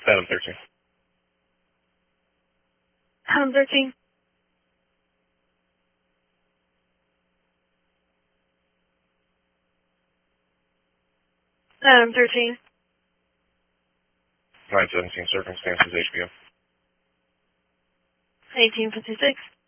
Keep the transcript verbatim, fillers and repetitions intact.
Adam thirteen. Adam thirteen. Adam thirteen. nine seventeen, circumstances, H B O. eighteen fifty-six.